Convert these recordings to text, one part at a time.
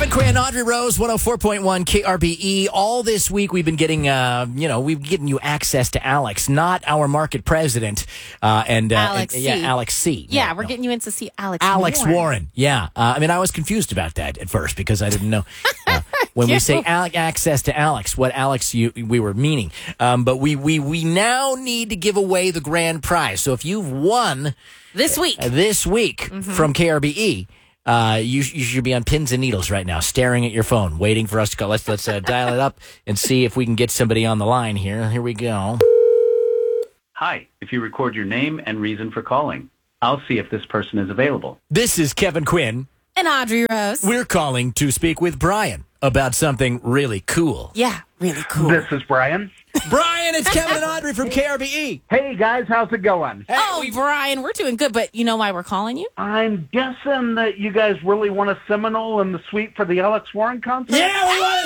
Kevin Quinn, Audrey Rose, 104.1 KRBE. All this week we've been getting, we've given you access to Alex, not our market president, Alex C. Alex C. Yeah, we're getting you in to see Alex Warren. Yeah. I was confused about that at first because I didn't know when we say access to Alex, what Alex we were meaning. But we now need to give away the grand prize. So if you've won this week from KRBE, you should be on pins and needles right now, staring at your phone, waiting for us to go. Let's dial it up and see if we can get somebody on the line here. Here we go. Hi. If you record your name and reason for calling, I'll see if this person is available. This is Kevin Quinn. And Audrey Rose. We're calling to speak with Brian about something really cool. Yeah, really cool. This is Brian. Brian, it's Kevin and Audrey from KRBE. Hey, guys, how's it going? Brian, we're doing good, but you know why we're calling you? I'm guessing that you guys really want a Seminole in the suite for the Alex Warren concert? Yeah, we want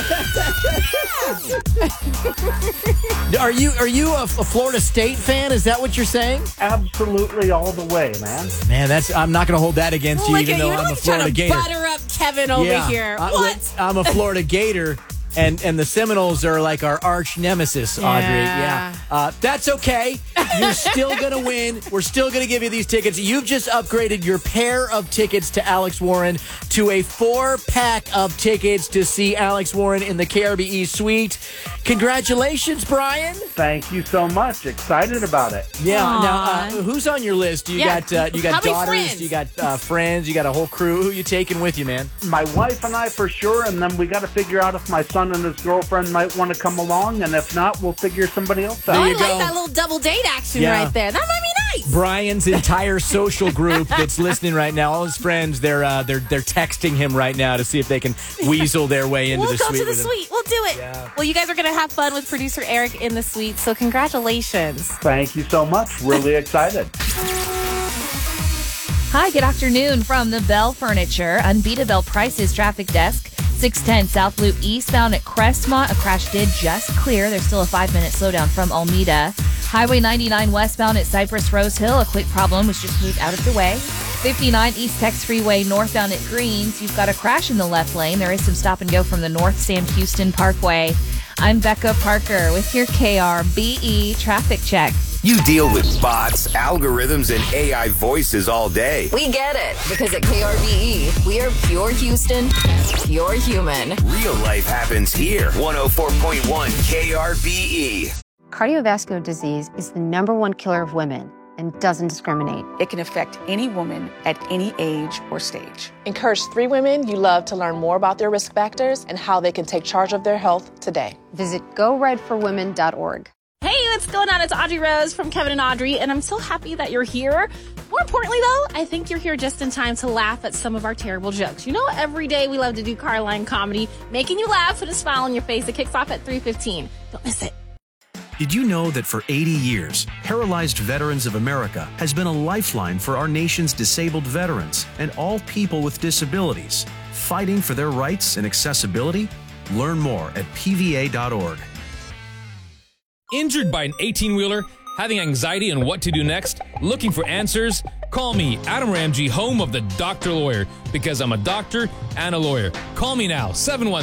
to send you. Are you a Florida State fan? Is that what you're saying? Absolutely all the way, man. Man, I'm not going to hold that against you, even though I'm a Florida Gator. Butter up Kevin over here. What? I'm a Florida Gator. And the Seminoles are like our arch nemesis, Audrey. Yeah. That's okay. You're still going to win. We're still going to give you these tickets. You've just upgraded your pair of tickets to Alex Warren to a 4-pack of tickets to see Alex Warren in the KRBE suite. Congratulations, Brian. Thank you so much. Excited about it. Yeah. Aww. Now, who's on your list? You got daughters, friends? you got friends, you got a whole crew. Who you taking with you, man? My wife and I for sure, and then we got to figure out if my son and his girlfriend might want to come along, and if not, we'll figure somebody else out. I like that little double date action right there. That might be nice. Brian's entire social group that's listening right now, all his friends, they're texting him right now to see if they can weasel their way into the suite. We'll go to the suite. We'll do it. Yeah. Well, you guys are going to have fun with producer Eric in the suite, so congratulations. Thank you so much. Really excited. Hi, good afternoon from the Bell Furniture Unbeatable Prices Traffic Desk. 610 South Loop eastbound at Crestmont. A crash did just clear. There's still a 5-minute slowdown from Almeda. Highway 99 westbound at Cypress Rose Hill. A quick problem was just moved out of the way. 59 East Tex Freeway northbound at Greens. You've got a crash in the left lane. There is some stop and go from the North Sam Houston Parkway. I'm Becca Parker with your KRBE traffic check. You deal with bots, algorithms, and AI voices all day. We get it, because at KRBE, we are pure Houston, pure human. Real life happens here. 104.1 KRBE. Cardiovascular disease is the #1 killer of women and doesn't discriminate. It can affect any woman at any age or stage. Encourage 3 women you love to learn more about their risk factors and how they can take charge of their health today. Visit GoRedForWomen.org. Hey, what's going on? It's Audrey Rose from Kevin and Audrey, and I'm so happy that you're here. More importantly, though, I think you're here just in time to laugh at some of our terrible jokes. You know, every day we love to do Carline comedy, making you laugh with a smile on your face. It kicks off at 3:15. Don't miss it. Did you know that for 80 years, Paralyzed Veterans of America has been a lifeline for our nation's disabled veterans and all people with disabilities, fighting for their rights and accessibility? Learn more at pva.org. Injured by an 18-wheeler, having anxiety on what to do next, looking for answers? Call me, Adam Ramsey, home of the Doctor Lawyer, because I'm a doctor and a lawyer. Call me now,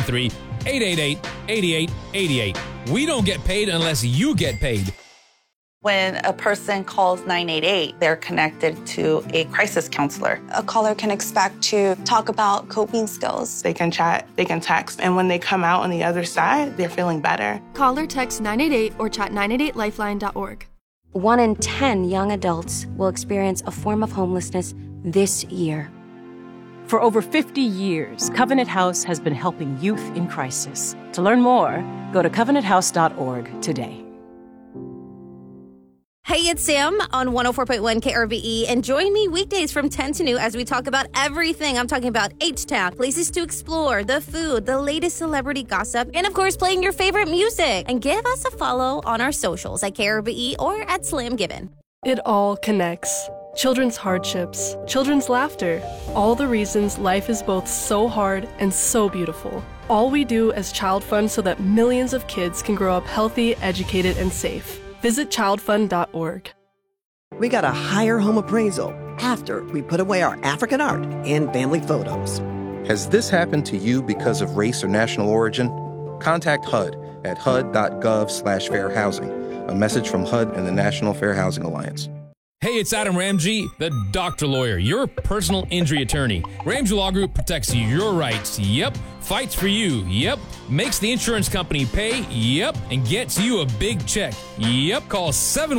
713-888-8888. We don't get paid unless you get paid. When a person calls 988, they're connected to a crisis counselor. A caller can expect to talk about coping skills. They can chat, they can text, and when they come out on the other side, they're feeling better. Call or text 988 or chat 988lifeline.org. 1 in 10 young adults will experience a form of homelessness this year. For over 50 years, Covenant House has been helping youth in crisis. To learn more, go to covenanthouse.org today. Hey, it's Sam on 104.1 KRBE, and join me weekdays from 10 to noon as we talk about everything. I'm talking about H-Town, places to explore, the food, the latest celebrity gossip, and of course, playing your favorite music. And give us a follow on our socials at KRBE or at Slam Given. It all connects. Children's hardships, children's laughter, all the reasons life is both so hard and so beautiful. All we do as Child Fund so that millions of kids can grow up healthy, educated, and safe. Visit childfund.org. We got a higher home appraisal after we put away our African art and family photos. Has this happened to you because of race or national origin? Contact HUD at hud.gov/fair housing. A message from HUD and the National Fair Housing Alliance. Hey, it's Adam Ramsey, the doctor lawyer, your personal injury attorney. Ramsey Law Group protects your rights. Yep. Fights for you. Yep. Makes the insurance company pay. Yep. And gets you a big check. Yep. Call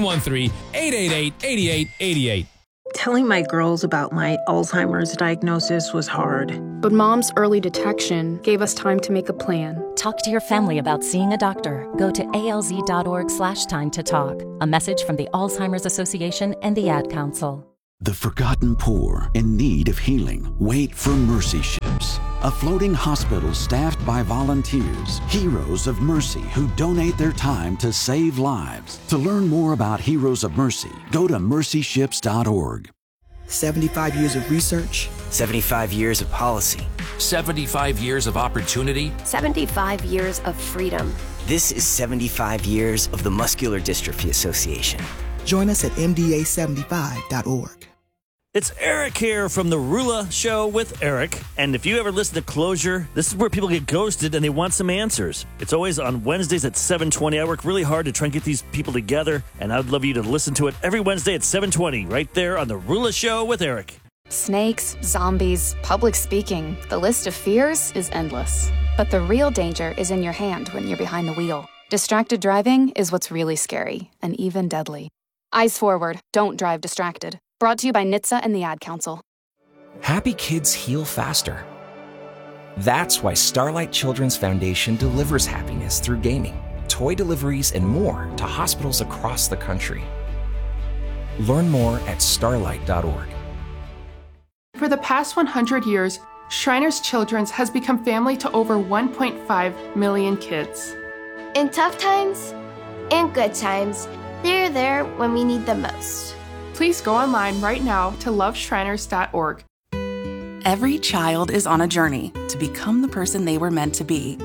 713-888-8888. Telling my girls about my Alzheimer's diagnosis was hard. But Mom's early detection gave us time to make a plan. Talk to your family about seeing a doctor. Go to alz.org/time to talk. A message from the Alzheimer's Association and the Ad Council. The forgotten poor in need of healing wait for Mercy Ships, a floating hospital staffed by volunteers, heroes of mercy who donate their time to save lives. To learn more about Heroes of Mercy, go to mercyships.org. 75 years of research. 75 years of policy. 75 years of opportunity. 75 years of freedom. This is 75 years of the Muscular Dystrophy Association. Join us at mda75.org. It's Eric here from The Rula Show with Eric. And if you ever listen to Closure, this is where people get ghosted and they want some answers. It's always on Wednesdays at 7:20. I work really hard to try and get these people together, and I'd love you to listen to it every Wednesday at 7:20, right there on The Rula Show with Eric. Snakes, zombies, public speaking. The list of fears is endless. But the real danger is in your hand when you're behind the wheel. Distracted driving is what's really scary and even deadly. Eyes forward. Don't drive distracted. Brought to you by NHTSA and the Ad Council. Happy kids heal faster. That's why Starlight Children's Foundation delivers happiness through gaming, toy deliveries, and more to hospitals across the country. Learn more at starlight.org. For the past 100 years, Shriners Children's has become family to over 1.5 million kids. In tough times and good times, they're there when we need them most. Please go online right now to loveshriners.org. Every child is on a journey to become the person they were meant to be.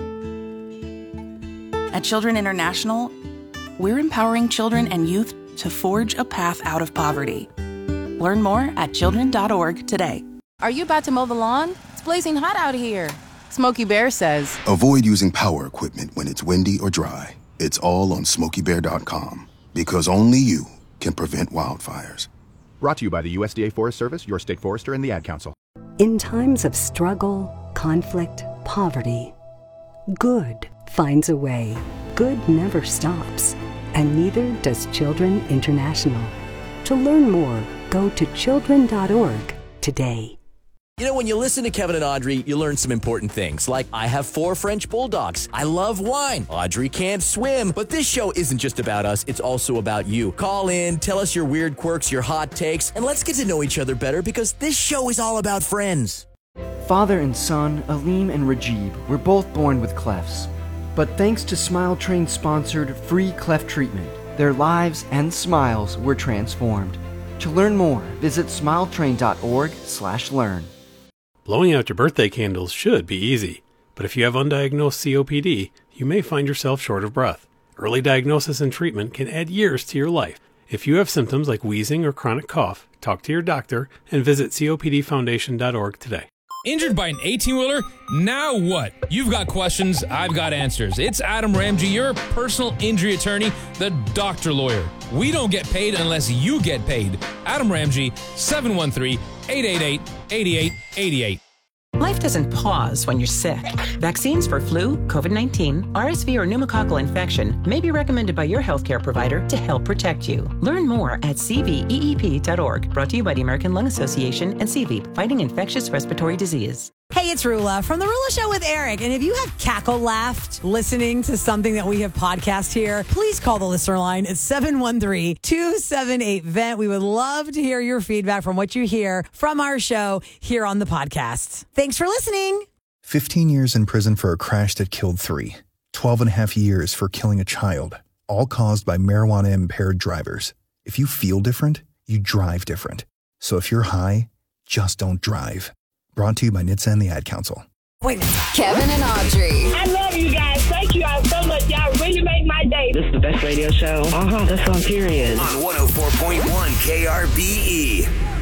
At Children International, we're empowering children and youth to forge a path out of poverty. Learn more at children.org today. Are you about to mow the lawn? It's blazing hot out here. Smokey Bear says, avoid using power equipment when it's windy or dry. It's all on SmokeyBear.com, because only you can prevent wildfires. Brought to you by the USDA Forest Service, your state forester, and the Ad Council. In times of struggle, conflict, poverty, good finds a way. Good never stops, and neither does Children International. To learn more, go to children.org today. You know, when you listen to Kevin and Audrey, you learn some important things, like I have 4 French bulldogs. I love wine. Audrey can't swim. But this show isn't just about us. It's also about you. Call in, tell us your weird quirks, your hot takes, and let's get to know each other better because this show is all about friends. Father and son, Aleem and Rajib, were both born with clefts. But thanks to Smile Train-sponsored free cleft treatment, their lives and smiles were transformed. To learn more, visit smiletrain.org/learn. Blowing out your birthday candles should be easy, but if you have undiagnosed COPD, you may find yourself short of breath. Early diagnosis and treatment can add years to your life. If you have symptoms like wheezing or chronic cough, talk to your doctor and visit copdfoundation.org today. Injured by an 18-wheeler? Now what? You've got questions, I've got answers. It's Adam Ramsey, your personal injury attorney, the doctor lawyer. We don't get paid unless you get paid. Adam Ramsey, 713-888-8888. Life doesn't pause when you're sick. Vaccines for flu, COVID-19, RSV, or pneumococcal infection may be recommended by your healthcare provider to help protect you. Learn more at cveep.org. Brought to you by the American Lung Association and CVEEP, fighting infectious respiratory disease. Hey, it's Rula from The Rula Show with Eric. And if you have cackle laughed listening to something that we have podcast here, please call the listener line at 713-278-VENT. We would love to hear your feedback from what you hear from our show here on the podcast. Thanks for listening. 15 years in prison for a crash that killed 3. 12 and a half years for killing a child, all caused by marijuana-impaired drivers. If you feel different, you drive different. So if you're high, just don't drive. Brought to you by NHTSA and the Ad Council. Wait, Kevin and Audrey. I love you guys. Thank you all so much. Y'all really make my day. This is the best radio show. That's on period. On 104.1 KRBE.